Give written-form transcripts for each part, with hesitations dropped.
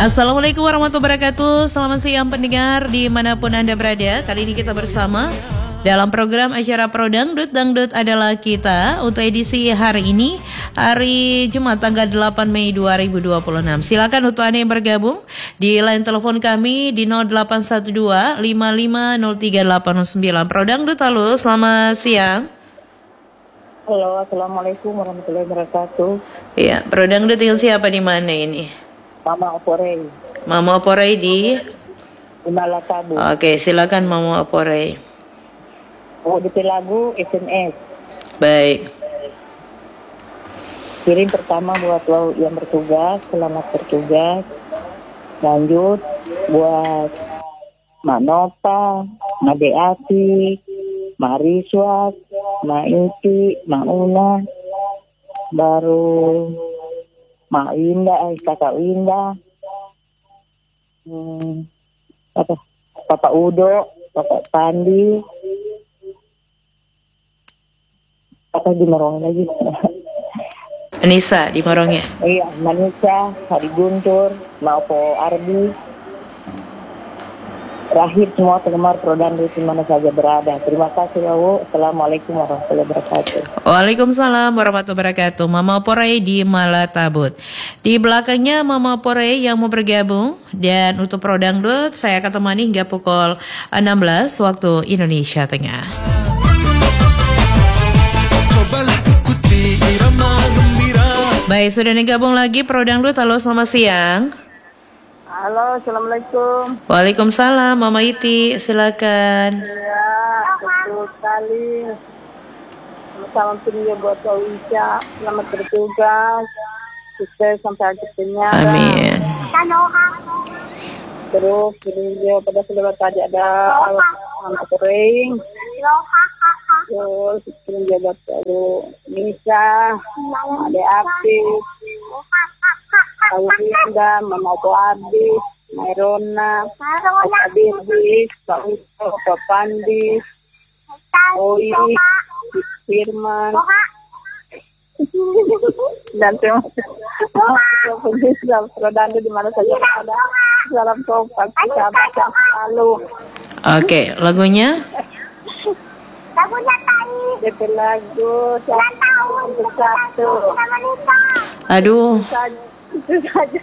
Assalamualaikum warahmatullahi wabarakatuh. Selamat siang pendengar dimanapun Anda berada. Kali ini kita bersama dalam program acara Pro Dangdut, Dangdut adalah kita. Untuk edisi hari ini, hari Jumat tanggal 8 Mei 2026. Silakan untuk Anda yang bergabung di line telepon kami di 0812 550389. Pro Dangdut, halo, selamat siang. Halo, assalamualaikum warahmatullahi wabarakatuh. Iya, Pro Dangdut yang siapa di mana ini? Mama Oporei. Mama Oporei di Malatabu. Oke, silakan Mama Oporei. Oh, DP lagu SMS. Baik. Kirim pertama buat lo yang bertugas, selamat bertugas. Lanjut buat Mak Nota, Mak Deati, Mak Riswat, Mak Inti, Mak Una, baru Mak Winda, Kakak Winda, Papa Udo, Papa Pandi, Papa di Morong lagi. Anissa di Morongnya. Iya, Manisa, Hari Guntur, Maupo Ardi, Rahib, semua penggemar Pro Dangdut di mana saja berada. Terima kasih, Wawu. Assalamualaikum warahmatullahi wabarakatuh. Waalaikumsalam warahmatullahi wabarakatuh. Mama Oporei di Malatabut. Di belakangnya Mama Oporei yang mau bergabung. Dan untuk Pro Dangdut saya akan temani hingga pukul 16 waktu Indonesia Tengah. Baik, sudah digabung lagi Pro Dangdut. Halo, selamat siang. Halo, assalamualaikum. Waalaikumsalam, Mama Iti, silakan. Ya, betul sekali. Salam penyu buat Wisya. Selamat bertugas. Sukses sampai akhir penyiaran. Amin. Terus video pada sahabat tadi ada anak kering. Terus video buat Nisa, ada aktif. Winda, Mama Opo Adi, Mairona, Abirdi, Pak Pandi, Oi, Firman, dan terima kasih Pro Dangdut di mana saja ada. Salam kompak, sahabat selalu. Oke, lagunya? Lagunya DP lagu satu. Aduh. Itu saja.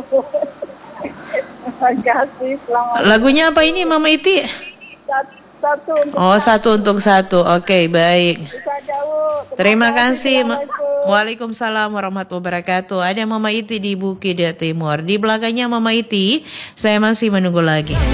Terima kasih. Selamat. Lagunya apa ini, Mama Iti? Satu untuk satu untuk satu. Oke, baik. Terima kasih. Waalaikumsalam warahmatullahi wabarakatuh. Ada Mama Iti di Bukit Timur. Di belakangnya Mama Iti, saya masih menunggu lagi.